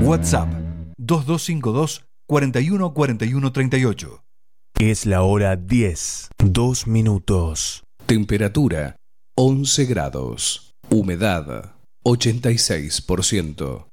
WhatsApp 2252 41 41 38. Es la hora 10, 2 minutos. Temperatura 11 grados. Humedad 86%.